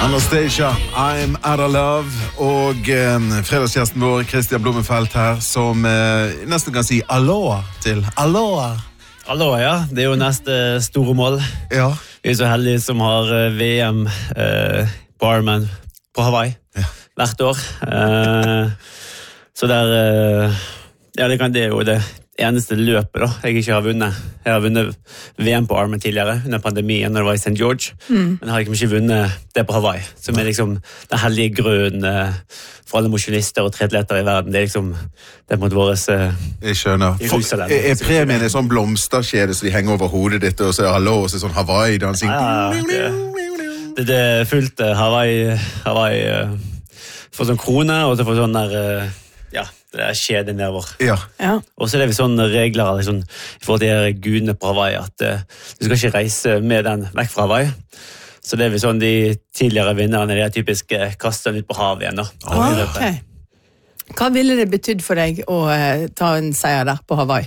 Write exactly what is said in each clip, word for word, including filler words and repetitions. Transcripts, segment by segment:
Anastasia, I'm out of love. Og eh, fredagskjæresten vår, Christian Blumenfeldt her, som eh, nesten kan si aloha til aloha. Aloha, ja. Det er jo neste store mål. Ja. Vi er så heldige som har eh, V M eh, på Ironman på Hawaii ja. hvert år. Eh, så der, eh, ja, det, kan, det er jo det eneste løpet da, jeg ikke har vunnet. Jeg har vunnet V M på Ironman tidligere, under pandemien, når det var i Saint George, mm. men jeg har ikke vunnet det på Hawaii, som er liksom den heldige grunnen for alle mosjonister og triatleter i verden. Det er liksom, det er på en måte våres uh, Jeg skjønner. For, er, er premien en sånn blomsterkjede så de henger over hodet ditt og så er hallo, og så er sånn Hawaii-dansing? Ja, det, det, det er fullt uh, Hawaii, Hawaii uh, for sånn krone, og så for sånn der, uh, ja, det er kjede nedover. Ja. Ja. Og så er det sånne regler liksom, i forhold til gudene på Hawaii, at uh, du skal ikke reise med den vekk fra Hawaii. Så det er sånn de tidligere vinnerne, de er typisk uh, kastet ut på havet igjen. Da. Ah, okay. Hva ville det betydd for deg å uh, ta en seier der på Hawaii?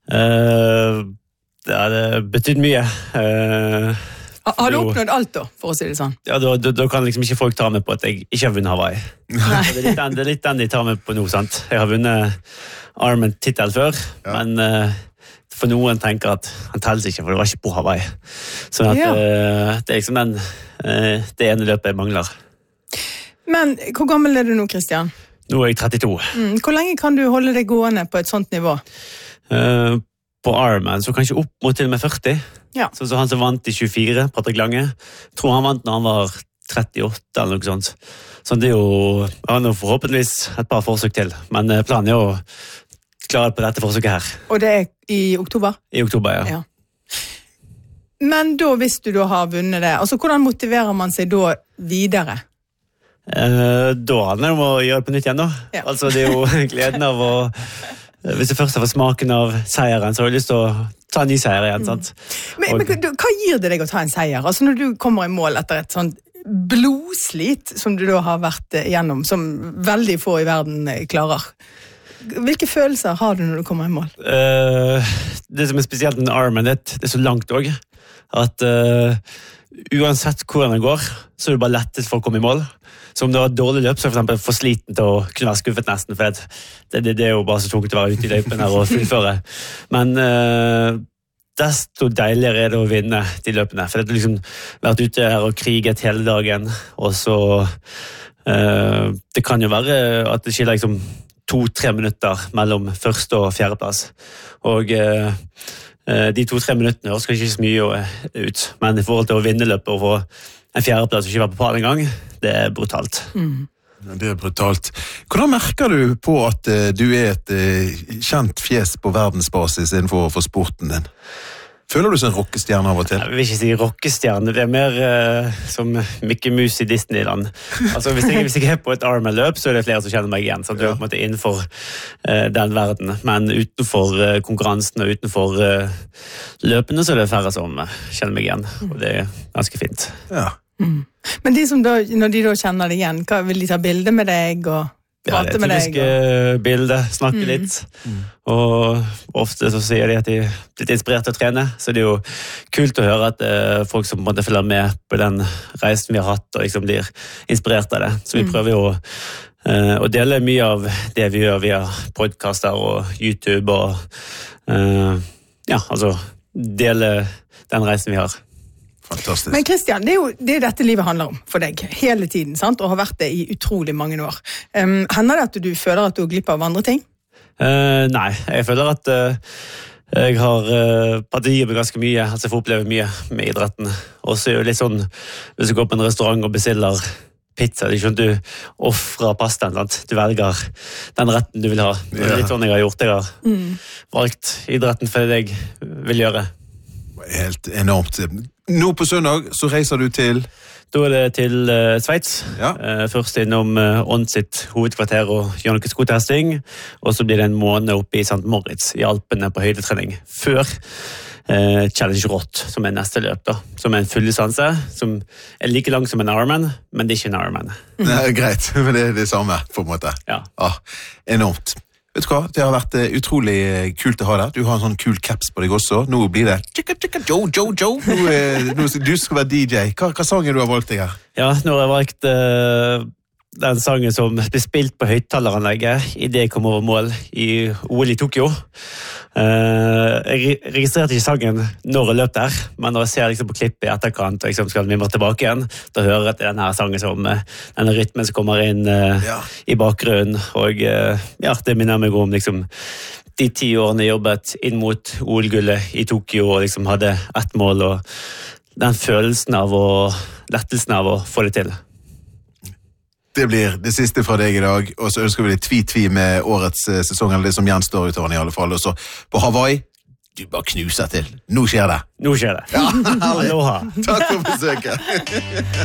Uh, det hadde betydd mye. Uh, Har du oppnådd alt da, for å si det sånn? Ja, da, da, da kan liksom ikke folk ta med på at jeg ikke har vunnet Hawaii. Det er, litt den, det er litt den de tar med på nå, sant? Jeg har vunnet Ironman-titel før, ja. men uh, for noen tenker at han telles ikke, for det var ikke på Hawaii. Så at, ja. uh, det er liksom den, uh, det ene løpet jeg mangler. Men hvor gammel er du nå, Christian? Nå er jeg trettito. Mm, hvor lenge kan du holde deg gående på et sånt nivå? Uh, på Ironman, så kanskje opp mot til og med førti. Ja. Så, så han som vant i tjuefire, Patrick Lange, tror han vant når han var trettiåtte eller noe sånt. Så det er jo, han har forhåpentligvis et par forsøk til, men planen er å klare på dette forsøket her. Og det er i oktober? I oktober, ja. ja. Men da, hvis du da har vunnet det, altså hvordan motiverer man seg da videre? Eh, da handler det om å gjøre det på nytt igjen da. Ja. Altså det er jo gleden av å, hvis du først har fått smaken av seieren, så har du lyst til å ta en ny seier igjen, sant? Mm. Men, men hva gir det deg å ta en seier? Altså når du kommer i mål etter et sånt blodslit som du da har vært igjennom, som veldig få i verden klarer. Hvilke følelser har du når du kommer i mål? Uh, det som er spesielt med Ironman, det, det er så langt også, at uh, uansett hvordan det går, så er det bare lettest for å komme i mål. Så om det var et dårlig løp, så for eksempel for sliten til å kunne være skuffet nesten, for det, det, det er jo bare så tungt å være ute i løypen her og fullføre. Men uh, desto deiligere er det å vinne de løpene, for det har liksom vært ute her og kriget hele dagen, og så uh, det kan jo være at det skiller liksom to-tre minutter mellom første og fjerdeplass. Og uh, de to-tre minuttene skal ikke så mye ut, men i forhold til å vinne løpet og få en fjerdeplass og ikke være på par en gang, det er brutalt. Mm. Det er brutalt. Hvordan merker du på at uh, du er et uh, kjent fjes på verdensbasis innenfor for sporten din? Føler du som en rockestjerne av og til? Jeg vil ikke si rockestjerne, det er mer uh, som Mickey Mouse i Disneyland. Altså, hvis, jeg, hvis jeg er på et Ironman-løp, så er det flere som kjenner meg igjen. Så du er på en måte innenfor uh, den verden. Men utenfor uh, konkurransen og utenfor uh, løpene, så er det færre som uh, kjenner meg igjen. Og det er ganske fint. Ja. Mm. Men de som da, når de da kjenner deg igjen, hva, vil de ta bilder med deg og prate med deg? Ja, det er typiske og... bilder, snakke mm. litt. Mm. Og ofte så sier de at de er litt inspirert til å trene, så det er jo kult å høre at uh, folk som på en måte følger med på den reisen vi har hatt, og liksom blir inspirert av det. Så vi mm. prøver jo uh, å dele mye av det vi gjør via podcaster og YouTube, og uh, ja, altså dele den reisen vi har. Fantastisk. Men Christian, det er jo det er dette livet handler om for deg hele tiden, sant? Og har vært det i utrolig mange år. Um, hender det at du føler at du glipper av andre ting? Uh, nei, jeg føler at uh, jeg har uh, partiet med ganske mye, altså jeg får oppleve mye med idretten. Og så er det litt sånn, hvis du går på en restaurant og bestiller pizza, det er ikke sånn at du offrer pastaen, sant? Du velger den retten du vil ha. Det er litt sånn jeg har gjort, jeg har mm. valgt idretten for det jeg vil gjøre. Helt enormt. Nå på søndag så reiser du til? Da er det til uh, Sveits. Ja. Uh, først innom uh, Ånd sitt hovedkvarter og gjør noe skotesting, og så blir det en måned oppe i Sankt Moritz i Alpene på høydetrening, før uh, Challenge Roth, som er neste løp, da, som er en fulldistanse, som er like lang som en Ironman, men det er ikke en Ironman. Nei, greit, men det er det samme, på en måte. Ja. Ah, enormt. Vet du hva, det har vært uh, utrolig kult å ha deg. Du har en sånn kul caps på deg også. Nå blir det tjekka, tjekka, Joe, Joe, Joe. Nå, uh, nå, du skal være D J. Hva, hva sang er du har valgt deg her? Ja, nå har jeg valgt uh, den sangen som ble spilt på høyttaleranlegget i det jeg kom over mål i O L i Tokyo. Uh, jeg registrerte ikke sangen når jeg løp der, men når jeg ser liksom, på klippet i etterkant og liksom, skal mimre tilbake igjen, da hører jeg til denne sangen som uh, denne rytmen som kommer inn uh, ja. I bakgrunnen, og uh, ja, det minner meg om liksom, de ti årene jeg jobbet inn mot O L-gullet i Tokyo og liksom, hadde ett mål, og den følelsen av å, lettelsen av å få det til. Det blir det siste fra deg i dag, og så ønsker vi litt tvi-tvi med årets uh, sesong, eller det som gjenstår utover den i alle fall. Og så på Hawaii, du bare knuser til. Nå skjer det. Nå skjer det. Ja, Aloha. Takk for besøket.